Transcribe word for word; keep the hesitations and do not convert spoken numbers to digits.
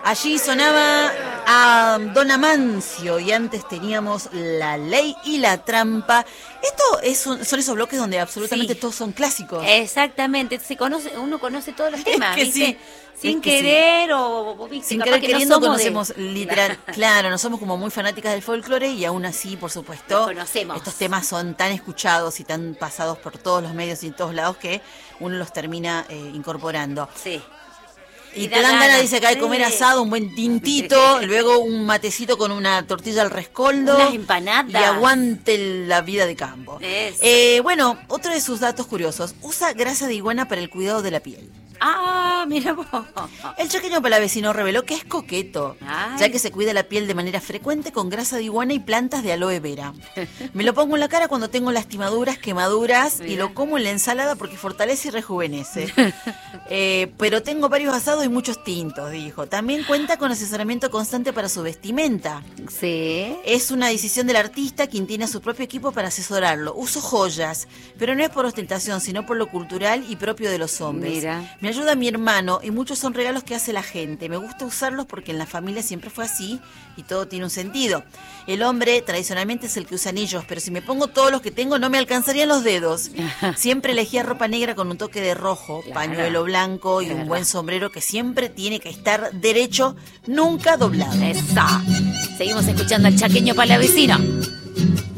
Allí sonaba a Don Amancio y antes teníamos La Ley y la Trampa. Esto es un, son esos bloques donde absolutamente sí. todos son clásicos. Exactamente, se conoce, uno conoce todos los temas, es que ¿viste? Sí. Sin que querer sí. o, o ¿viste? sin Capaz querer que queriendo no conocemos de... literal, claro, no somos como muy fanáticas del folclore y aún así, por supuesto, conocemos. Estos temas son tan escuchados y tan pasados por todos los medios y en todos lados que uno los termina eh, incorporando. Sí. Y, y te dan ganas, dice, acá de comer asado, un buen tintito, luego un matecito con una tortilla al rescoldo. Unas empanadas. Y aguante la vida de campo. Eh, bueno, otro de sus datos curiosos. Usa grasa de iguana para el cuidado de la piel. Ah, mira vos. El chaqueño palavecino reveló que es coqueto, Ay. ya que se cuida la piel de manera frecuente con grasa de iguana y plantas de aloe vera. Me lo pongo en la cara cuando tengo lastimaduras, quemaduras mira. Y lo como en la ensalada porque fortalece y rejuvenece. eh, pero tengo varios asados y muchos tintos, dijo. También cuenta con asesoramiento constante para su vestimenta. Sí. Es una decisión del artista quien tiene a su propio equipo para asesorarlo. Uso joyas, pero no es por ostentación, sino por lo cultural y propio de los hombres. Mira. Me ayuda mi hermano y muchos son regalos que hace la gente. Me gusta usarlos porque en la familia siempre fue así y todo tiene un sentido. El hombre tradicionalmente es el que usa anillos, pero si me pongo todos los que tengo no me alcanzarían los dedos. Siempre elegía ropa negra con un toque de rojo, claro, pañuelo blanco y claro. un buen sombrero que siempre tiene que estar derecho, nunca doblado. Esa. Seguimos escuchando al chaqueño palavecino.